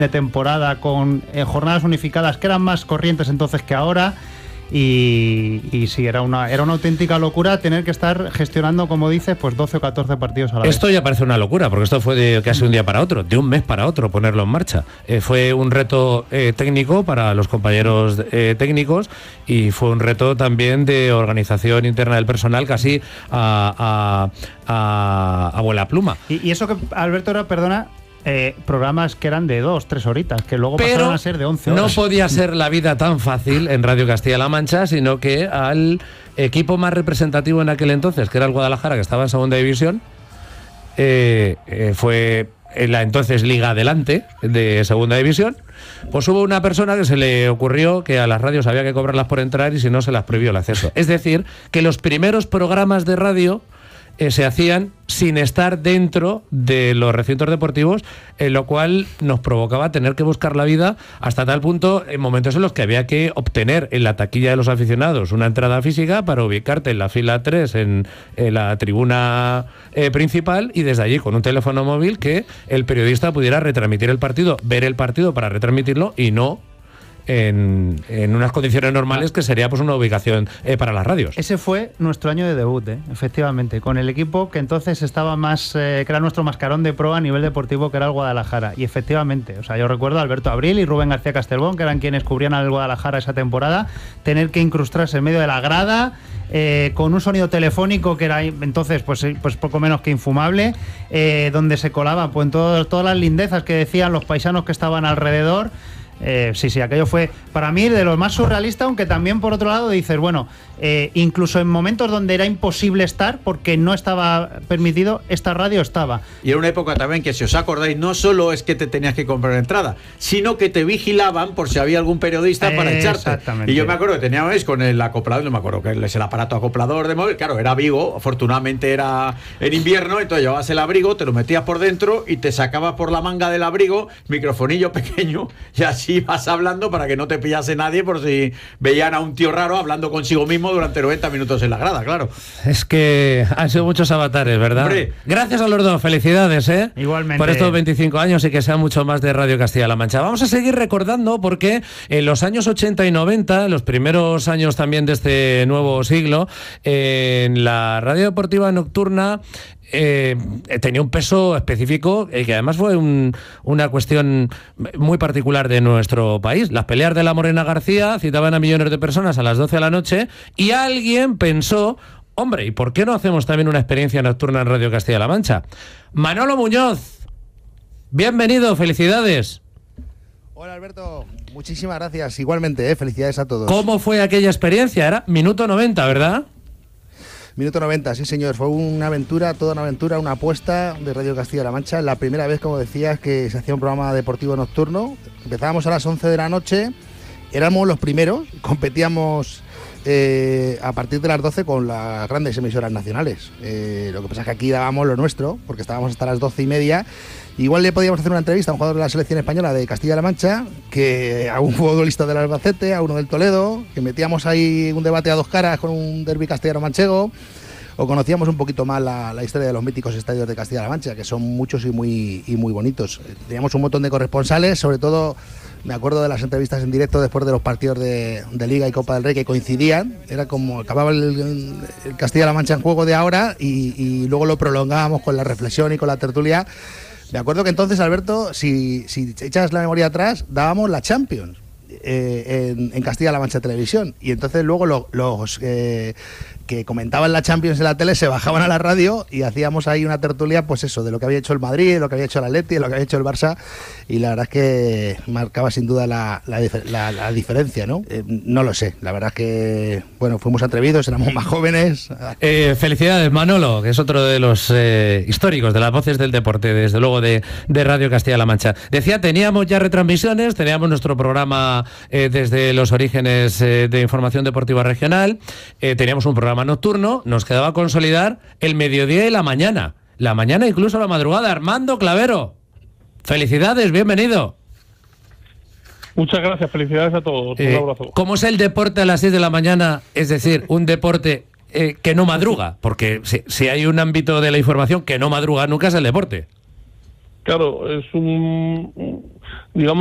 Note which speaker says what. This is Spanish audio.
Speaker 1: de temporada con jornadas unificadas que eran más corrientes entonces que ahora. Y sí, era una auténtica locura tener que estar gestionando, como dices, pues 12 o 14 partidos a la vez.
Speaker 2: Esto ya parece una locura, porque esto fue de casi un día para otro, de un mes para otro, ponerlo en marcha. Fue un reto técnico para los compañeros técnicos y fue un reto también de organización interna del personal, casi a vuela pluma.
Speaker 1: Y eso que, Alberto, era, perdona, programas que eran de 2-3 horitas, que luego pasaron a ser de 11 horas.
Speaker 2: No podía ser la vida tan fácil en Radio Castilla-La Mancha, sino que al equipo más representativo en aquel entonces, que era el Guadalajara, que estaba en segunda división, fue en la entonces Liga Adelante de segunda división, pues hubo una persona que se le ocurrió que a las radios había que cobrarlas por entrar y si no se las prohibió el acceso. Es decir, que los primeros programas de radio se hacían sin estar dentro de los recintos deportivos, lo cual nos provocaba tener que buscar la vida hasta tal punto en momentos en los que había que obtener en la taquilla de los aficionados una entrada física para ubicarte en la fila 3 en la tribuna principal y desde allí con un teléfono móvil que el periodista pudiera retransmitir el partido, ver el partido para retransmitirlo y no en unas condiciones normales que sería pues una ubicación para las radios.
Speaker 1: Ese fue nuestro año de debut, efectivamente, con el equipo que entonces estaba más, que era nuestro mascarón de proa a nivel deportivo, que era el Guadalajara. Y efectivamente, o sea, yo recuerdo a Alberto Abril y Rubén García Castelbón, que eran quienes cubrían al Guadalajara esa temporada, tener que incrustarse en medio de la grada, con un sonido telefónico que era entonces pues poco menos que infumable, donde se colaban pues, todas las lindezas que decían los paisanos que estaban alrededor. Sí, aquello fue para mí de lo más surrealista, aunque también por otro lado dices, bueno, incluso en momentos donde era imposible estar porque no estaba permitido, esta radio estaba.
Speaker 3: Y era una época también que, si os acordáis, no solo es que te tenías que comprar entrada, sino que te vigilaban por si había algún periodista para echarte.
Speaker 1: Exactamente.
Speaker 3: Y yo me acuerdo que teníamos con el acoplador, no me acuerdo que es el aparato acoplador de móvil, claro, era Vigo, afortunadamente era en invierno, entonces llevabas el abrigo, te lo metías por dentro y te sacabas por la manga del abrigo, microfonillo pequeño, y así vas hablando para que no te pillase nadie por si veían a un tío raro hablando consigo mismo durante 90 minutos en la grada, claro.
Speaker 2: Es que han sido muchos avatares, ¿verdad?
Speaker 3: Hombre.
Speaker 2: Gracias a los dos, felicidades,
Speaker 1: Igualmente.
Speaker 2: por estos 25 años y que sea mucho más de Radio Castilla-La Mancha. Vamos a seguir recordando porque en los años 80 y 90, los primeros años también de este nuevo siglo, en la radio deportiva nocturna tenía un peso específico que además fue una cuestión muy particular de nuestro país. Las peleas de la Morena García citaban a millones de personas a las 12 de la noche y alguien pensó, hombre, ¿y por qué no hacemos también una experiencia nocturna en Radio Castilla-La Mancha? Manolo Muñoz, bienvenido, felicidades.
Speaker 4: Hola Alberto, muchísimas gracias, igualmente, felicidades a todos.
Speaker 2: ¿Cómo fue aquella experiencia? Era minuto 90, ¿verdad?
Speaker 4: Minuto 90, sí señor, fue una aventura, toda una aventura, una apuesta de Radio Castilla-La Mancha. La primera vez, como decías, que se hacía un programa deportivo nocturno. Empezábamos a las 11 de la noche, éramos los primeros, competíamos a partir de las 12 con las grandes emisoras nacionales. Lo que pasa es que aquí dábamos lo nuestro, porque estábamos hasta las 12:30. Igual le podíamos hacer una entrevista a un jugador de la selección española de Castilla-La Mancha, que a un futbolista del Albacete, a uno del Toledo, que metíamos ahí un debate a dos caras con un derbi castellano-manchego, o conocíamos un poquito más la historia de los míticos estadios de Castilla-La Mancha, que son muchos y muy bonitos. Teníamos un montón de corresponsales, sobre todo me acuerdo de las entrevistas en directo después de los partidos de Liga y Copa del Rey que coincidían. Era como acababa el Castilla-La Mancha en juego de ahora y luego lo prolongábamos con la reflexión y con la tertulia. Me acuerdo que entonces, Alberto, si echas la memoria atrás, dábamos la Champions en Castilla-La Mancha Televisión. Y entonces luego los que comentaban la Champions en la tele se bajaban a la radio y hacíamos ahí una tertulia, pues eso, de lo que había hecho el Madrid, de lo que había hecho el Atleti, de lo que había hecho el Barça, y la verdad es que marcaba sin duda la diferencia, ¿no? No lo sé, la verdad es que, bueno, fuimos atrevidos, éramos más jóvenes.
Speaker 2: Felicidades, Manolo, que es otro de los históricos, de las voces del deporte, desde luego de Radio Castilla-La Mancha. Decía, teníamos ya retransmisiones, teníamos nuestro programa desde los orígenes de información deportiva regional, teníamos un programa nocturno, nos quedaba consolidar el mediodía y la mañana incluso la madrugada. Armando Clavero, felicidades, bienvenido.
Speaker 5: Muchas gracias, felicidades a todos. Un abrazo.
Speaker 2: ¿Cómo es el deporte a las 6 de la mañana? Es decir, un deporte que no madruga, porque si hay un ámbito de la información que no madruga nunca es el deporte.
Speaker 5: claro, es digamos,